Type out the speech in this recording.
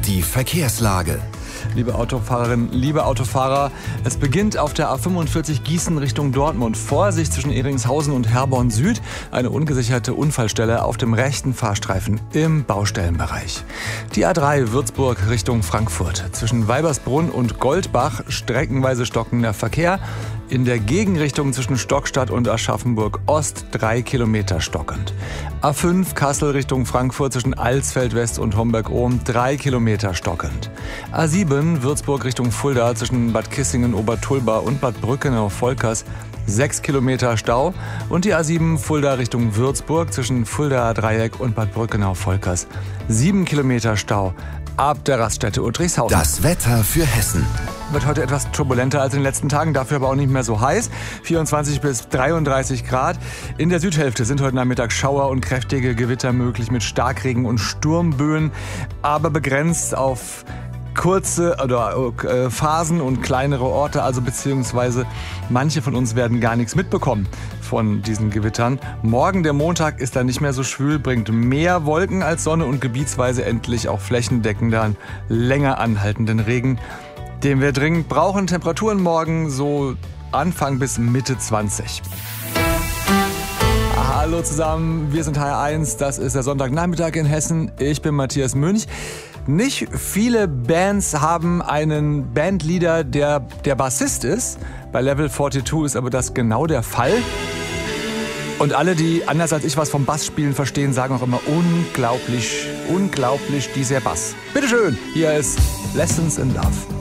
Die Verkehrslage. Liebe Autofahrerinnen, liebe Autofahrer, es beginnt auf der A45 Gießen Richtung Dortmund. Vorsicht zwischen Ehringshausen und Herborn Süd. Eine ungesicherte Unfallstelle auf dem rechten Fahrstreifen im Baustellenbereich. Die A3 Würzburg Richtung Frankfurt. Zwischen Weibersbrunn und Goldbach streckenweise stockender Verkehr. In der Gegenrichtung zwischen Stockstadt und Aschaffenburg Ost 3 Kilometer stockend. A5 Kassel Richtung Frankfurt zwischen Alsfeld West und Homberg-Ohm 3 Kilometer stockend. A7 Würzburg Richtung Fulda zwischen Bad Kissingen, Obertulba und Bad Brückenau-Volkers 6 Kilometer Stau. Und die A7 Fulda Richtung Würzburg zwischen Fuldaer Dreieck und Bad Brückenau-Volkers 7 Kilometer Stau. Ab der Raststätte Udrichshausen. Das Wetter für Hessen. Wird heute etwas turbulenter als in den letzten Tagen, dafür aber auch nicht mehr so heiß. 24 bis 33 Grad. In der Südhälfte sind heute Nachmittag Schauer und kräftige Gewitter möglich mit Starkregen und Sturmböen, aber begrenzt auf kurze Phasen und kleinere Orte, also beziehungsweise manche von uns werden gar nichts mitbekommen von diesen Gewittern. Morgen, der Montag, ist dann nicht mehr so schwül, bringt mehr Wolken als Sonne und gebietsweise endlich auch flächendeckender, länger anhaltenden Regen, den wir dringend brauchen. Temperaturen morgen so Anfang bis Mitte 20. Hallo zusammen, wir sind HR1, das ist der Sonntagnachmittag in Hessen. Ich bin Matthias Münch. Nicht viele Bands haben einen Bandleader, der Bassist ist. Bei Level 42 ist aber das genau der Fall. Und alle, die anders als ich was vom Bass spielen verstehen, sagen auch immer unglaublich, dieser Bass. Bitteschön, hier ist Lessons in Love.